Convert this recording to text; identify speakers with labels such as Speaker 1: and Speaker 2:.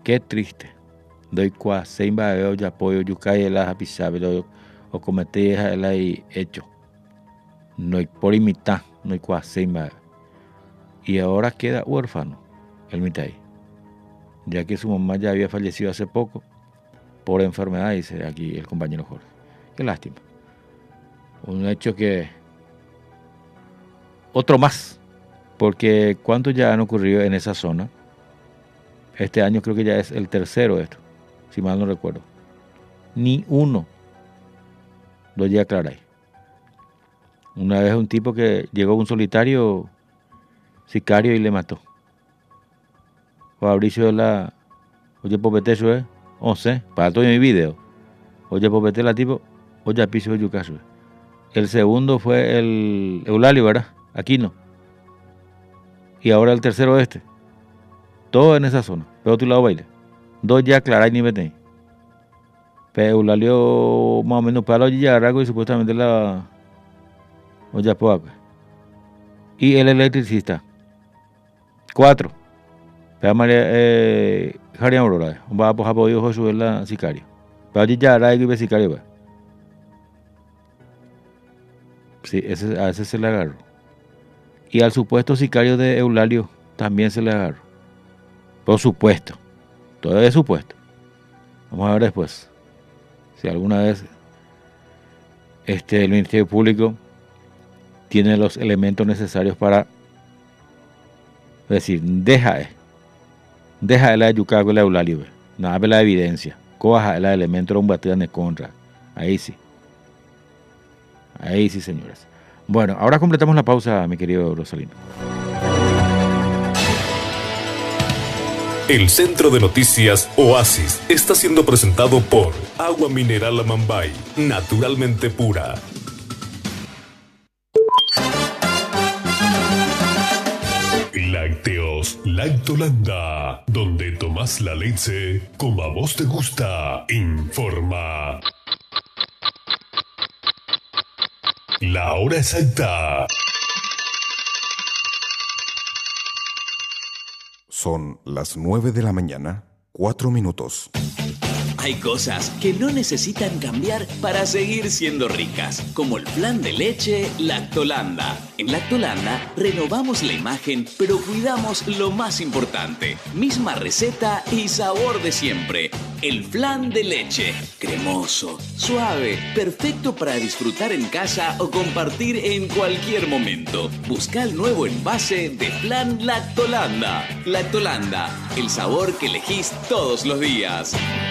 Speaker 1: qué triste. Doy cua, seimba veo ya apoyo, yucay el apisabe, o cometí el ahí hecho. No hay por imitar, no hay cua, seimba. Y ahora queda huérfano el mitad, ya que su mamá ya había fallecido hace poco por enfermedad, dice aquí el compañero Jorge. Qué lástima. Un hecho que... Otro más, porque ¿cuántos ya han ocurrido en esa zona? Este año creo que ya es el tercero esto, si mal no recuerdo. Ni uno lo llega a aclarar. Una vez un tipo que llegó un solitario sicario y le mató. Fabricio de la... Oye, popete eso es 11, para todo mi video. Oye, popete la tipo, oye, piso de yucaso. El segundo fue el Eulalio, ¿verdad? Aquino. Y ahora el tercero este. Todo en esa zona. Pero tu lado baile. Dos ya aclarar ni meten. Pero Eulalio más o menos para la Yarrago y supuestamente la Oyapoaca. Y el electricista. 4. Pero María Jarian Aurora. Va a poner podido Josué la sicario. Pero allí Yarrago y sicario. Sí, a ese se le agarró. Y al supuesto sicario de Eulalio también se le agarró. Por supuesto. Todo es supuesto. Vamos a ver después. Si alguna vez el Ministerio Público tiene los elementos necesarios para decir, deja la yucago la Eulalio. Nada de la evidencia. Coja el elemento de un batido en contra. Ahí sí. Ahí sí, señores. Bueno, ahora completamos la pausa, mi querido Rosalino.
Speaker 2: El Centro de Noticias Oasis está siendo presentado por Agua Mineral Amambay, naturalmente pura. Lácteos Lactolanda, donde tomás la leche como a vos te gusta. Informa. La hora exacta.
Speaker 3: Son las 9 de la mañana, 4 minutos.
Speaker 4: Hay cosas que no necesitan cambiar para seguir siendo ricas, como el flan de leche Lactolanda. En Lactolanda renovamos la imagen, pero cuidamos lo más importante. Misma receta y sabor de siempre. El flan de leche, cremoso, suave, perfecto para disfrutar en casa o compartir en cualquier momento. Busca el nuevo envase de flan Lactolanda. Lactolanda, el sabor que elegís todos los días.